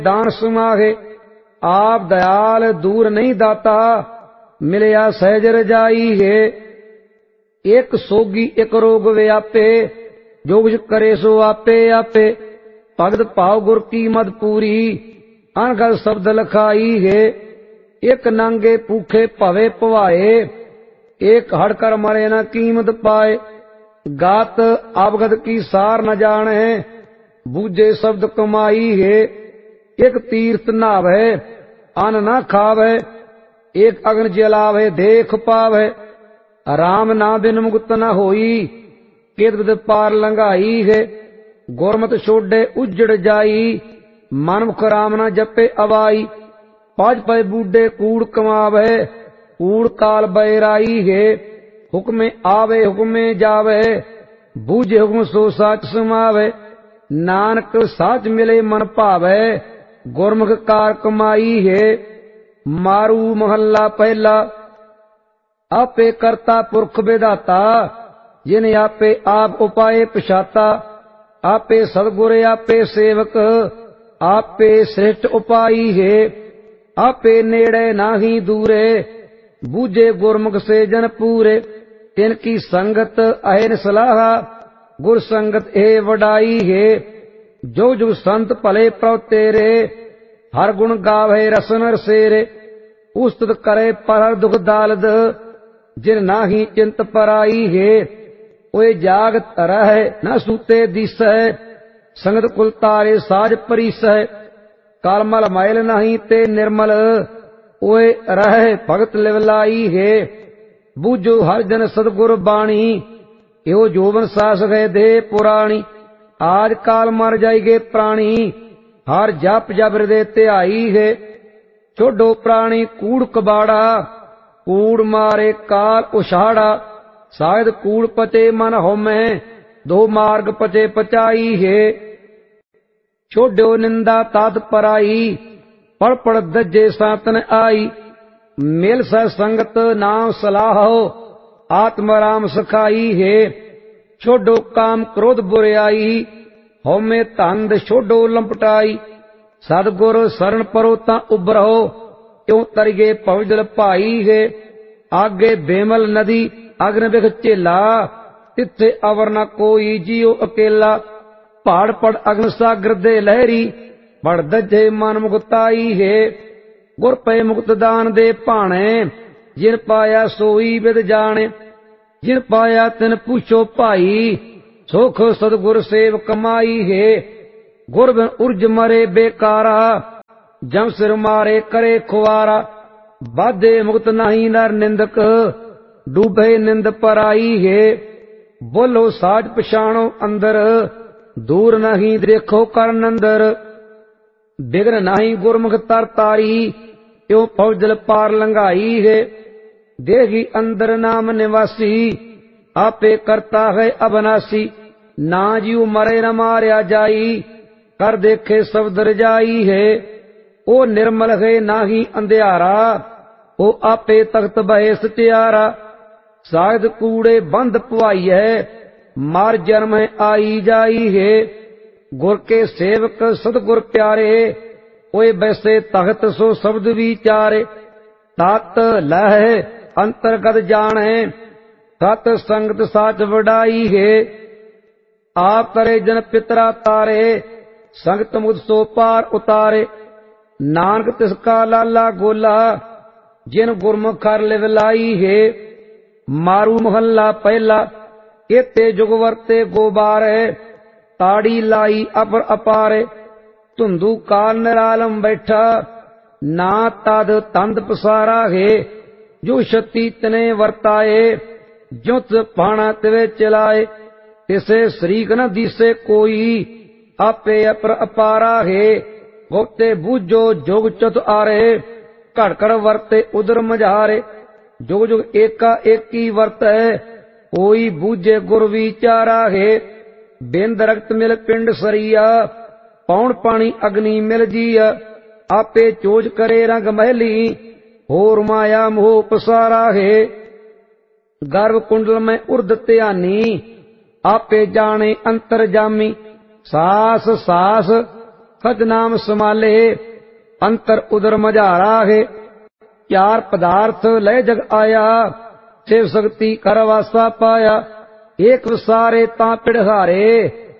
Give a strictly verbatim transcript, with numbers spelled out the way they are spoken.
दान समाहे। आप दयाल दूर नहीं दाता, मिलया सहज रजाई है। एक सोगी एक रोग व्यापे, जो कुछ करे सो आपे आपे। भगत भाव गुर की मद पूरी, अनगढ़ शब्द लखाई है। एक नांगे भूखे भवे भवाए, एक हड़कर मरे न कीमत पाए। गात अवगत की सार न जाने, बूझे शब्द कमाई है। एक तीर्थ नावे, अन्न न खावे, एक अग्न जलावे देख पावे। राम ना बिन मुक्त न होई, केत बिद पार लंघाई है। गुरमत छोड़े उजड़ जाई, मनमुख राम न जपे अवाई। पाज पै बूढ़े कूड़ कमावे, कूड़ काल बैराई है। हुक्मे आवे हुक्मे जावे, बूझे हुक्म सो साच समावे। नानक साच मिले मन भावे, गुरमुख कार कमाई है। मारू महला पहला, आपे करता पुरख विधाता। जिन आपे आप उपाय पछाता, आपे सदगुर आपे सेवक। आपे श्रेष्ठ उपाई है, आपे नेड़े नाही दूरे। बूझे गुरमुख से जन पूरे, तिनकी संगत अहन सलाहा। गुर संगत ए वडाई है, जो जुग संत भले प्रभ तेरे। हर गुण गावे रसन रसेरे, उस्तुत करे पर दुख दालद। जिन नाही चिंत पराई है, ओए जागत रह न सूते दिसै। संगत कुल तारे साज परिसै, कालमल मैल नहीं ते निर्मल। ओए रह भगत लिवलाई है, बूझो हर जन सदगुर बाणी। एहो जोबन सास गए दे पुराणी, आज काल मर जाएगे प्राणी। हर जप जप हृदय ध्याई है, छोड़ो प्राणी कूड़ कबाड़ा। कूड़ मारे काल उछाड़ा, शायद कूड़ पचे मन होमे। दो मार्ग पचे पचाई है, छोड़ो निंदा तात पराई। पढ़ पढ़ दजे सातन आई, मिल सह संगत नाम सलाहो। आत्म राम सखाई है, छोड़ो काम क्रोध बुराई। होमे धंध छोड़ो लंपटाई, सदगुर शरण परो ता उबरो। क्यों तरिगे पवजल भाई है, आगे बेमल नदी अग्न बिख झेला। तिथे अवर न कोई जियो अकेला। पहाड़ पड़ अग्न सागर दे लहरी, बड़ दजे मन मुक्ताई है। गुर पे मुक्त दान दे भाणे, जिन पाया सोई विद जाने। जिन पाया तिन पूछो भाई, सुख सदगुर सेव कमाई है। गुर बिन उर्ज मरे बेकारा, जम सिर मारे करे खुआरा। बाधे मुक्त नहीं नर निंदक, डूबे निंद पराई है। बोलो साज पछाणो अंदर, दूर नहीं देखो कर नंदर। बिघ्न नहीं गुरमुख तर तारी, क्यों फौजल पार लंघाई है। देही अंदर नाम निवासी, आपे करता है अबनासी। ना जीव मरे न मारया जाई, कर देखे शब्द रजाई है। ओ निर्मल है नाही अंधियारा, ओ आपे तख्त बहे सत्यारा। शायद कूड़े बंद पुआई है, मार जन्म है आई जाई है। गुर के सेवक सदगुर प्यारे, ओए बैसे तख्त सो शब्द विचारे। तात लह अंतर्गत जाने, सत संगत साच वडाई है। आप करे जन पितरा तारे, संगत मुक्त सो पार उतारे। नानक तिसका लाला गोला, जिन गुरमुख कर लिवलाई है। मारू महला पहला, केते जुग वरते गोबारे। ताड़ी लाई अपर अपारे, धुंधु काल निरालम बैठा। ना तद तंद पसारा है, जो छती तने वर्ताए। जुत पाना तिवे चलाए, तिसे शरीक न दिसे कोई। आपे अपर अपारा है, गोते बूझो जोग चत आरे। घड़ घड़ वर्ते उदर मझारे, जुग जुग एका एकी वर्त है। कोई बूझे गुर विचारा है। बिंद रक्त मिल पिंड सरिया, पौण पानी अग्नि मिल जिया। आपे चोज करे रंग महली, होर माया मोह पसारा है। गर्भ कुंडल में उर्द त्यानी, आपे जाने अंतर जामी। सास सास ਖਤ ਨਾਮ ਸਮਾਲੇ ਅੰਤਰ ਉਦਰ ਮਝਾਰਾ ਹੈ। ਚਾਰ ਪਦਾਰਥ ਲੈ ਜਗ ਆਇਆ शिव शक्ति कर वासा पाया एक विसारे ता पिढ़हारे